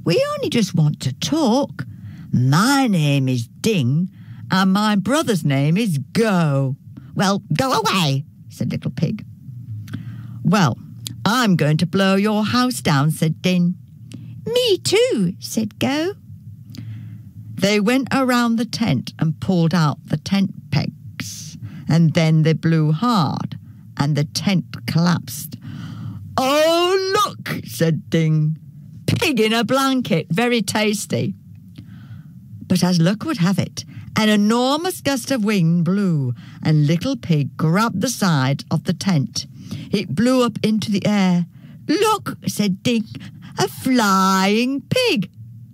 We only just want to talk. My name is Ding, and my brother's name is Go." "Well, go away," said Little Pig. "Well, I'm going to blow your house down," said Ding. "Me too," said Go. They went around the tent and pulled out the tent pegs, and then they blew hard, and the tent collapsed. "Oh, look," said Ding. "Pig in a blanket, very tasty." But as luck would have it, an enormous gust of wind blew, and Little Pig grabbed the side of the tent. It blew up into the air. "Look," said Ding, "a flying pig."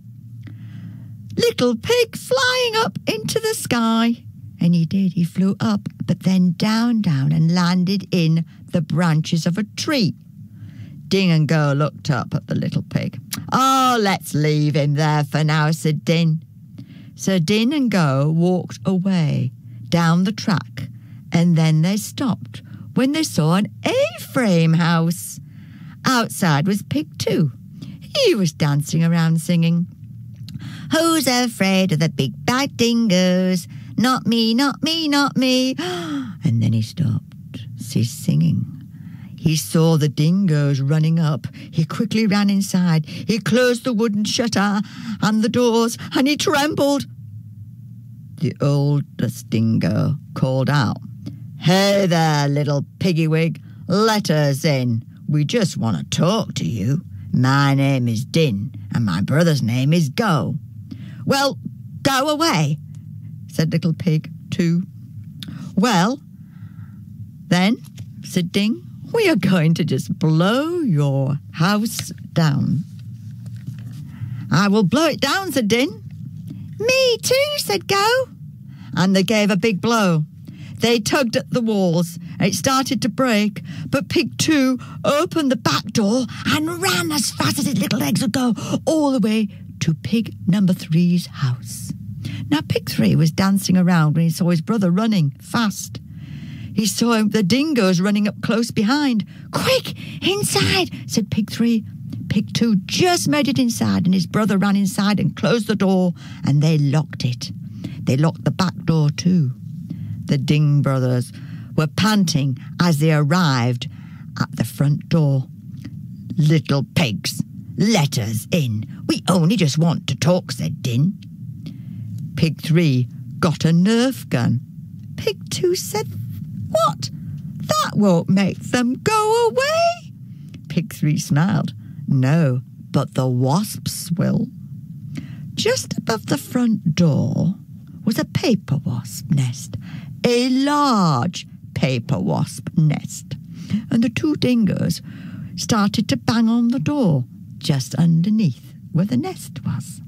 Little Pig flying up into the sky. And he did. He flew up, but then down, and landed in the branches of a tree. Ding and Go looked up at the Little Pig. "Oh, let's leave him there for now," said Ding. So Ding and Go walked away down the track, and then they stopped when they saw an A-frame house. Outside was Pig 2. He was dancing around singing, "Who's afraid of the big bad dingoes? Not me, not me, not me." And then he stopped, ceased singing. He saw the dingoes running up. He quickly ran inside. He closed the wooden shutter and the doors, and he trembled. The oldest dingo called out, "Hey there, little piggywig, let us in. We just want to talk to you. My name is Ding, and my brother's name is Go." "Well, go away," said Little Pig 2. "Well, then," said Ding, "we are going to just blow your house down." "I will blow it down," said Ding. "Me too," said Go. And they gave a big blow. They tugged at the walls. It started to break, but Pig 2 opened the back door and ran as fast as his little legs would go, all the way to Pig number 3's house. Now Pig 3 was dancing around when he saw his brother running fast. He saw the dingoes running up close behind. "Quick, inside," said Pig 3. Pig 2 just made it inside, and his brother ran inside and closed the door, and they locked it. They locked the back door too. The Ding brothers were panting as they arrived at the front door. "Little pigs, let us in. We only just want to talk," said Ding. Pig 3 got a Nerf gun. Pig 2 said, "What? That won't make them go away." Pig 3 smiled. "No, but the wasps will." Just above the front door was a paper wasp nest, a large paper wasp nest. And the two dingoes started to bang on the door just underneath where the nest was.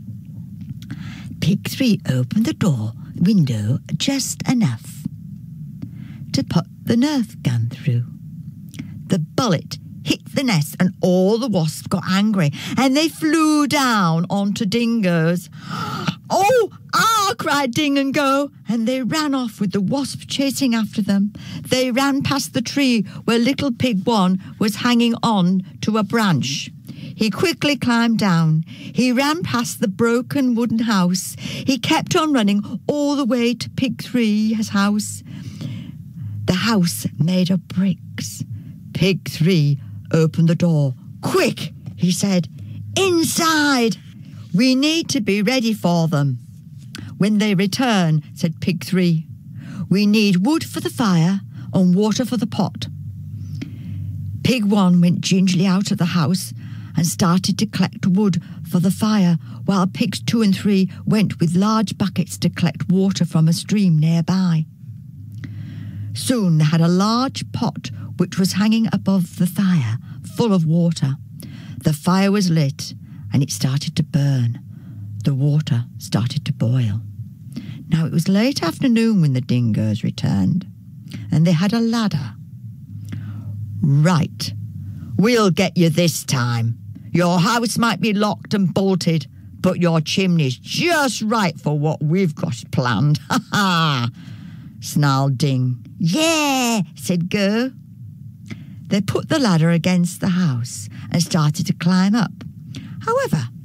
Pig 3 opened the window just enough to put the Nerf gun through. The bullet hit the nest, and all the wasps got angry, and they flew down onto dingoes. "Oh, ah!" cried Ding and Go, and they ran off with the wasp chasing after them. They ran past the tree where Little Pig 1 was hanging on to a branch. He quickly climbed down. He ran past the broken wooden house. He kept on running all the way to Pig 3's house. The house made of bricks. Pig 3 opened the door. "Quick," he said. "Inside! We need to be ready for them." "When they return," said Pig 3. "We need wood for the fire and water for the pot." Pig 1 went gingerly out of the house and started to collect wood for the fire, while Pigs 2 and 3 went with large buckets to collect water from a stream nearby. Soon they had a large pot which was hanging above the fire, full of water. The fire was lit, and it started to burn. The water started to boil. Now it was late afternoon when the dingoes returned, and they had a ladder. "Right, we'll get you this time. Your house might be locked and bolted, but your chimney's just right for what we've got planned. Ha ha!" snarled Ding. "Yeah," said Go. They put the ladder against the house and started to climb up. However,